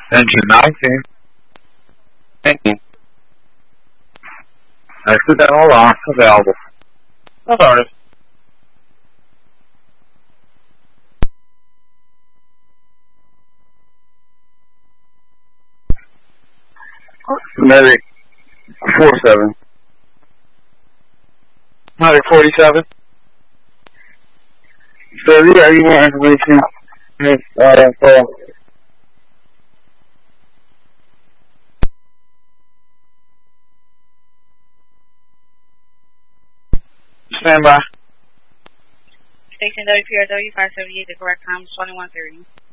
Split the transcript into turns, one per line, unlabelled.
Engine 19.
Thank you.
Accidental loss available.
Affirmative.
Medic 47.
Medic 47.
So do you have any more information? For
Stand by.
Station WPRW 578, the correct time is 21:30.